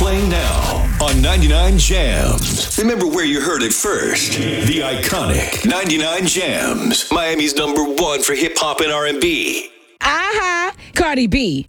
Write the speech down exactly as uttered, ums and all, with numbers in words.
Playing now on ninety-nine Jams. Remember where you heard it first. The iconic ninety-nine Jams. Miami's number one for hip hop and R and B. Uh-huh. Cardi B.